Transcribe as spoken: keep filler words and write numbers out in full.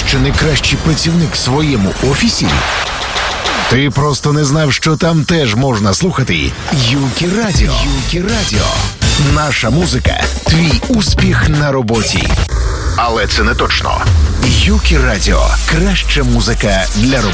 що найкращий працівник в своєму офісі? Ти просто не знав, що там теж можна слухати Юкі Радіо. Юкі Радіо. Наша музика – твій успіх на роботі. Але це не точно. Юкі Радіо. Краща музика для роботи.